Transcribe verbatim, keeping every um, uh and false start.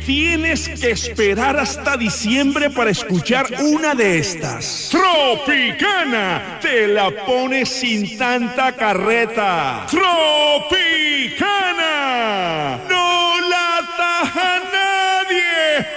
tienes que esperar hasta diciembre para escuchar una de estas. Tropicana, te la pones sin tanta carreta. Tropicana.